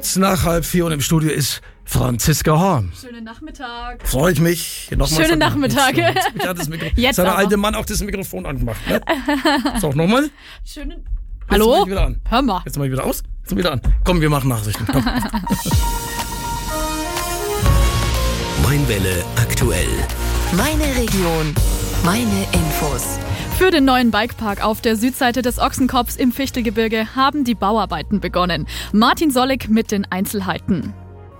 Nach 3:30 und im Studio ist Franziska Horn. Schönen Nachmittag. Freue ich mich. Schönen Nachmittag. Jetzt hat der alte Mann auch das Mikrofon angemacht. Ne? So, nochmal. Schönen... Hallo? Hallo? Wieder an. Hör mal. Jetzt mal wieder aus. Jetzt mal wieder an. Komm, wir machen Nachrichten. Komm. Mein Welle aktuell. Meine Region, meine Infos. Für den neuen Bikepark auf der Südseite des Ochsenkopfs im Fichtelgebirge haben die Bauarbeiten begonnen. Martin Sollig mit den Einzelheiten.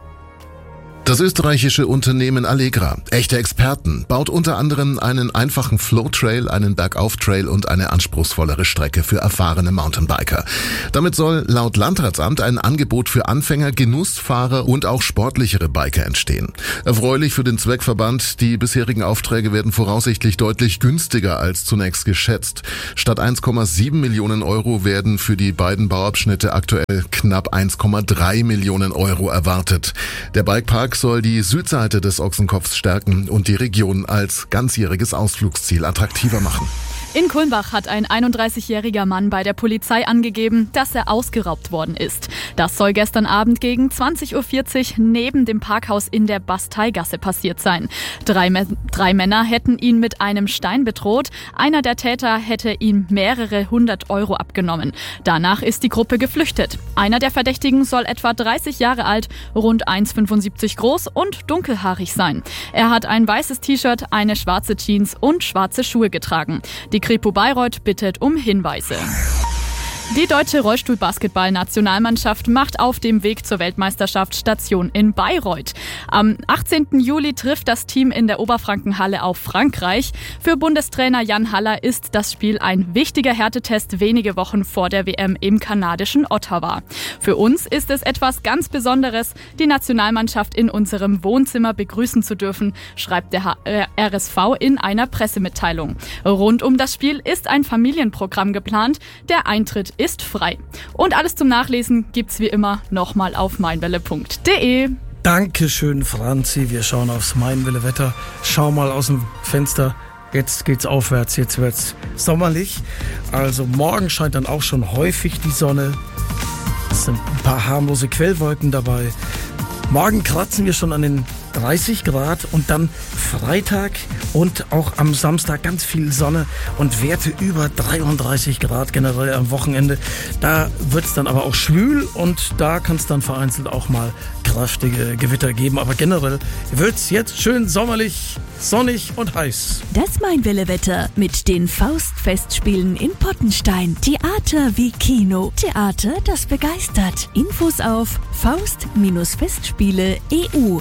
Das österreichische Unternehmen Allegra, echte Experten, baut unter anderem einen einfachen Flow-Trail, einen Bergauf-Trail und eine anspruchsvollere Strecke für erfahrene Mountainbiker. Damit soll laut Landratsamt ein Angebot für Anfänger, Genussfahrer und auch sportlichere Biker entstehen. Erfreulich für den Zweckverband, die bisherigen Aufträge werden voraussichtlich deutlich günstiger als zunächst geschätzt. Statt 1,7 Millionen Euro werden für die beiden Bauabschnitte aktuell knapp 1,3 Millionen Euro erwartet. Der Bikepark soll die Südseite des Ochsenkopfs stärken und die Region als ganzjähriges Ausflugsziel attraktiver machen. In Kulmbach hat ein 31-jähriger Mann bei der Polizei angegeben, dass er ausgeraubt worden ist. Das soll gestern Abend gegen 20.40 Uhr neben dem Parkhaus in der Basteigasse passiert sein. Drei Männer hätten ihn mit einem Stein bedroht. Einer der Täter hätte ihm mehrere 100 Euro abgenommen. Danach ist die Gruppe geflüchtet. Einer der Verdächtigen soll etwa 30 Jahre alt, rund 1,75 groß und dunkelhaarig sein. Er hat ein weißes T-Shirt, eine schwarze Jeans und schwarze Schuhe getragen. Die Kripo Bayreuth bittet um Hinweise. Die deutsche Rollstuhl-Basketball-Nationalmannschaft macht auf dem Weg zur Weltmeisterschaft Station in Bayreuth. Am 18. Juli trifft das Team in der Oberfrankenhalle auf Frankreich. Für Bundestrainer Jan Haller ist das Spiel ein wichtiger Härtetest wenige Wochen vor der WM im kanadischen Ottawa. Für uns ist es etwas ganz Besonderes, die Nationalmannschaft in unserem Wohnzimmer begrüßen zu dürfen, schreibt der RSV in einer Pressemitteilung. Rund um das Spiel ist ein Familienprogramm geplant. Der Eintritt ist frei. Und alles zum Nachlesen gibt's wie immer nochmal auf meinwelle.de. Dankeschön, Franzi. Wir schauen aufs Mainwelle-Wetter. Schau mal aus dem Fenster. Jetzt geht's aufwärts, jetzt wird's sommerlich. Also morgen scheint dann auch schon häufig die Sonne. Es sind ein paar harmlose Quellwolken dabei. Morgen kratzen wir schon an den 30 Grad und dann Freitag und auch am Samstag ganz viel Sonne und Werte über 33 Grad generell am Wochenende. Da wird es dann aber auch schwül und da kann es dann vereinzelt auch mal kräftige Gewitter geben. Aber generell wird es jetzt schön sommerlich, sonnig und heiß. Das Mainwelle-Wetter mit den Faustfestspielen in Pottenstein. Theater wie Kino. Theater, das begeistert. Infos auf faust-festspiele.eu.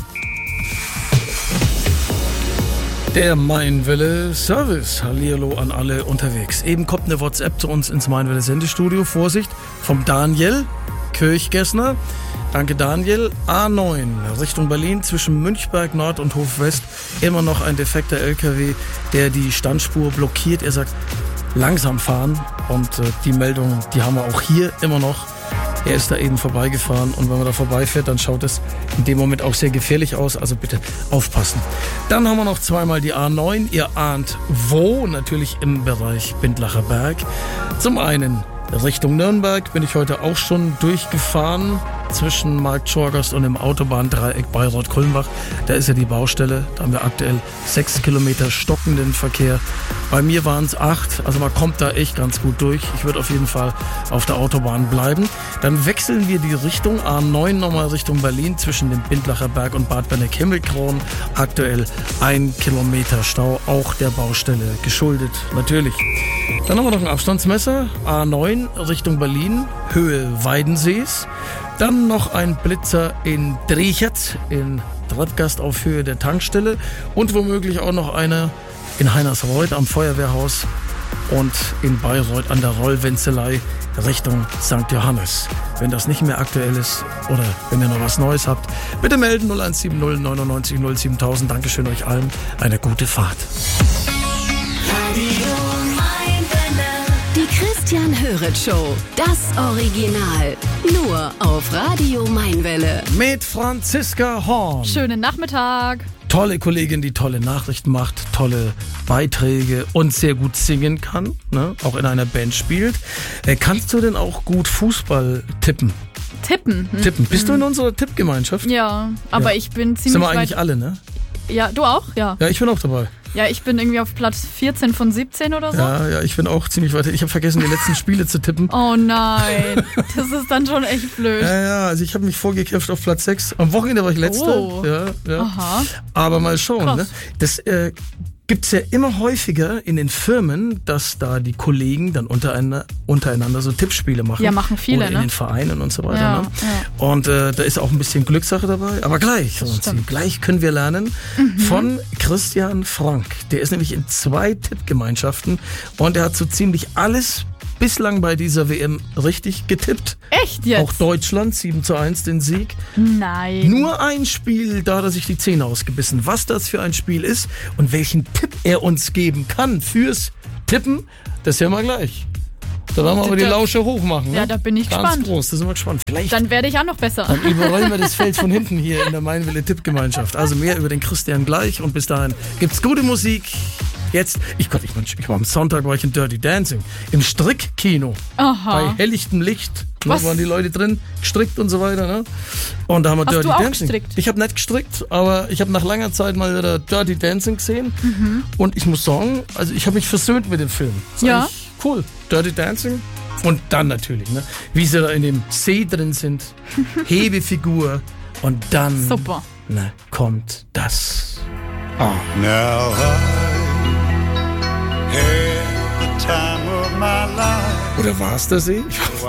Der Mainwelle-Service. Hallihallo an alle unterwegs. Eben kommt eine WhatsApp zu uns ins Mainwelle-Sendestudio. Vorsicht, vom Daniel Kirchgessner. Danke, Daniel. A9 Richtung Berlin zwischen Münchberg Nord und Hof West. Immer noch ein defekter LKW, der die Standspur blockiert. Er sagt, langsam fahren. Und die Meldung, die haben wir auch hier immer noch. Er ist da eben vorbeigefahren und wenn man da vorbeifährt, dann schaut es in dem Moment auch sehr gefährlich aus. Also bitte aufpassen. Dann haben wir noch zweimal die A9. Ihr ahnt wo? Natürlich im Bereich Bindlacher Berg. Zum einen Richtung Nürnberg bin ich heute auch schon durchgefahren. Zwischen Marktschorgast und dem Autobahndreieck Bayreuth-Kulmbach. Da ist ja die Baustelle. Da haben wir aktuell 6 Kilometer stockenden Verkehr. Bei mir waren es 8. Also man kommt da echt ganz gut durch. Ich würde auf jeden Fall auf der Autobahn bleiben. Dann wechseln wir die Richtung. A9 nochmal Richtung Berlin zwischen dem Bindlacher Berg und Bad Benneck-Himmelkron. Aktuell 1 Kilometer Stau. Auch der Baustelle geschuldet. Natürlich. Dann haben wir noch ein Abstandsmesser. A9 Richtung Berlin. Höhe Weidensees. Dann noch ein Blitzer in Drechert, in Drattgast auf Höhe der Tankstelle und womöglich auch noch eine in Heinersreuth am Feuerwehrhaus und in Bayreuth an der Rollwenzelei Richtung St. Johannes. Wenn das nicht mehr aktuell ist oder wenn ihr noch was Neues habt, bitte melden 0170 99 07000. Dankeschön euch allen. Eine gute Fahrt. Die Christian Höret Show. Das Original. Nur auf Radio Mainwelle. Mit Franziska Horn. Schönen Nachmittag. Tolle Kollegin, die tolle Nachrichten macht, tolle Beiträge und sehr gut singen kann, ne? Auch in einer Band spielt. Kannst du denn auch gut Fußball tippen? Tippen. Tippen. Bist du in unserer Tippgemeinschaft? Ja, aber Ja. ich bin Sind ziemlich wir eigentlich weit. alle, ne? Ja, du auch? Ja. Ja, ich bin auch dabei. Ja, ich bin irgendwie auf Platz 14 von 17 oder so. Ja, ich bin auch ziemlich weit. Ich habe vergessen, die letzten Spiele zu tippen. Oh nein, das ist dann schon echt blöd. Ja, also ich habe mich vorgekämpft auf Platz 6. Am Wochenende war ich Letzter. Oh. Ja. Aha. Aber mal schauen. Krass. Ne? Das gibt's ja immer häufiger in den Firmen, dass da die Kollegen dann untereinander so Tippspiele machen. Ja, machen viele, Oder in ne? den Vereinen und so weiter. Ja, ne? ja. Und da ist auch ein bisschen Glückssache dabei. Aber gleich, gleich können wir lernen von Christian Frank. Der ist nämlich in 2 Tippgemeinschaften und er hat so ziemlich alles bislang bei dieser WM richtig getippt. Echt jetzt? Auch Deutschland 7:1 den Sieg. Nein. Nur ein Spiel, da hat er sich die Zähne ausgebissen. Was das für ein Spiel ist und welchen Tipp er uns geben kann fürs Tippen, das hören wir gleich. Da werden wir aber die Lausche hochmachen. Ne? Ja, da bin ich Ganz gespannt. groß, da sind wir gespannt. Vielleicht Dann werde ich auch noch besser. dann überrollen wir das Feld von hinten hier in der Meinwille Tippgemeinschaft. Also mehr über den Christian gleich und bis dahin gibt's gute Musik. Jetzt, ich war am Sonntag war ich in Dirty Dancing, im Strickkino, Aha. bei helllichtem Licht. Da Was? waren die Leute drin, gestrickt und so weiter. Ne? Und da haben wir Hast Dirty du auch Dancing. gestrickt? Ich habe nicht gestrickt, aber ich habe nach langer Zeit mal wieder Dirty Dancing gesehen. Und ich muss sagen, also ich habe mich versöhnt mit dem Film. Ist Ja. eigentlich cool. Dirty Dancing. Und dann natürlich, ne, wie sie da in dem See drin sind, Hebefigur und dann Super. ne, kommt das. Now I had the time of my life. Oder war es der See?